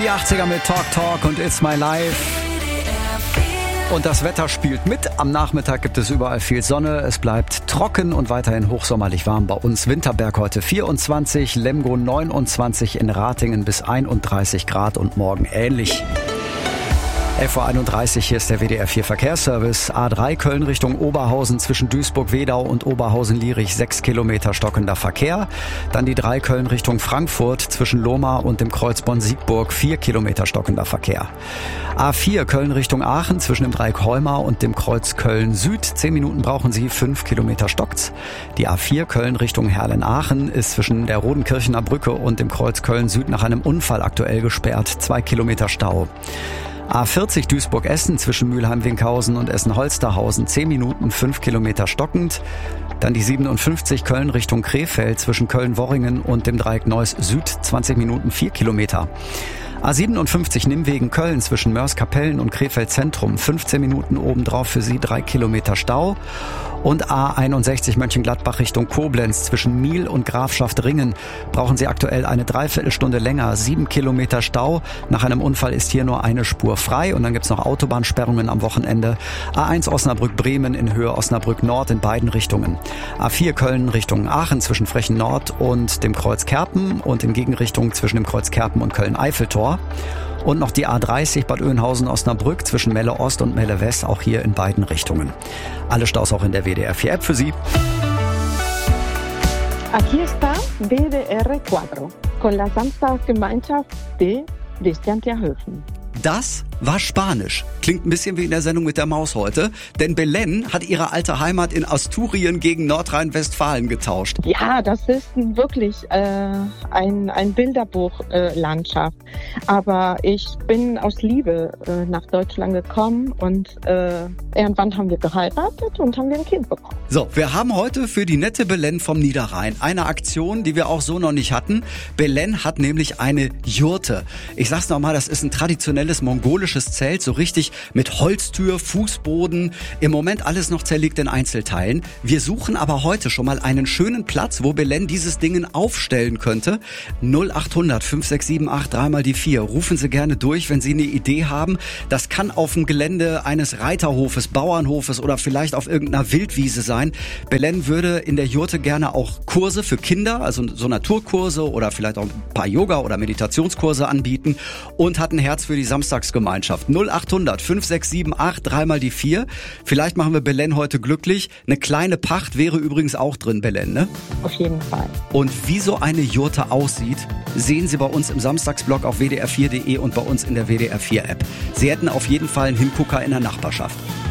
Die 80er mit Talk Talk und It's My Life. Und das Wetter spielt mit. Am Nachmittag gibt es überall viel Sonne. Es bleibt trocken und weiterhin hochsommerlich warm bei uns. Winterberg heute 24, Lemgo 29, in Ratingen bis 31 Grad und morgen ähnlich. 11.31 Uhr, hier ist der WDR 4 Verkehrsservice. A3 Köln Richtung Oberhausen zwischen Duisburg-Wedau und Oberhausen-Lierich 6 Kilometer stockender Verkehr. Dann die 3 Köln Richtung Frankfurt zwischen Lohmar und dem Kreuz Bonn-Siegburg 4 Kilometer stockender Verkehr. A4 Köln Richtung Aachen zwischen dem Dreieck Heumar und dem Kreuz Köln-Süd. 10 Minuten brauchen Sie, 5 Kilometer stockt's. Die A4 Köln Richtung Herlen-Aachen ist zwischen der Rodenkirchener Brücke und dem Kreuz Köln-Süd nach einem Unfall aktuell gesperrt. 2 Kilometer Stau. A40 Duisburg-Essen zwischen Mülheim-Winkhausen und Essen-Holsterhausen 10 Minuten, 5 Kilometer stockend. Dann die 57 Köln Richtung Krefeld zwischen Köln-Worringen und dem Dreieck Neuss Süd 20 Minuten, 4 Kilometer. A57 Nimwegen-Köln zwischen Mörs-Kapellen und Krefeld Zentrum 15 Minuten obendrauf für Sie, 3 Kilometer Stau. Und A61 Mönchengladbach Richtung Koblenz zwischen Miel und Grafschaft Ringen brauchen Sie aktuell eine Dreiviertelstunde länger, 7 Kilometer Stau. Nach einem Unfall ist hier nur eine Spur frei und dann gibt's noch Autobahnsperrungen am Wochenende. A1 Osnabrück-Bremen in Höhe Osnabrück-Nord in beiden Richtungen. A4 Köln Richtung Aachen zwischen Frechen Nord und dem Kreuz Kerpen und in Gegenrichtung zwischen dem Kreuz Kerpen und Köln-Eiffeltor. Und noch die A30 Bad Oeynhausen-Osnabrück zwischen Melle Ost und Melle West, auch hier in beiden Richtungen. Alle Staus auch in der WDR 4 App für Sie. Aquí está WDR 4 con la Samstagsgemeinschaft de Christian-Tierhöfen. Das war Spanisch. Klingt ein bisschen wie in der Sendung mit der Maus heute. Denn Belén hat ihre alte Heimat in Asturien gegen Nordrhein-Westfalen getauscht. Ja, das ist wirklich ein Bilderbuchlandschaft. Aber ich bin aus Liebe nach Deutschland gekommen und irgendwann haben wir geheiratet und haben wir ein Kind bekommen. So, wir haben heute für die nette Belén vom Niederrhein eine Aktion, die wir auch so noch nicht hatten. Belén hat nämlich eine Jurte. Ich sag's nochmal, das ist ein traditionelles mongolisches Zelt, so richtig mit Holztür, Fußboden. Im Moment alles noch zerlegt in Einzelteilen. Wir suchen aber heute schon mal einen schönen Platz, wo Belén dieses Ding aufstellen könnte. 0800 5678 3 mal die 4. Rufen Sie gerne durch, wenn Sie eine Idee haben. Das kann auf dem Gelände eines Reiterhofes, Bauernhofes oder vielleicht auf irgendeiner Wildwiese sein. Belén würde in der Jurte gerne auch Kurse für Kinder, also so Naturkurse oder vielleicht auch ein paar Yoga- oder Meditationskurse anbieten und hat ein Herz für die Samstagsgemeinschaft. 0800 5678 3 mal die 4. Vielleicht machen wir Belén heute glücklich. Eine kleine Pacht wäre übrigens auch drin, Belén, ne? Auf jeden Fall. Und wie so eine Jurte aussieht, sehen Sie bei uns im Samstagsblog auf wdr4.de und bei uns in der WDR 4 App. Sie hätten auf jeden Fall einen Hingucker in der Nachbarschaft.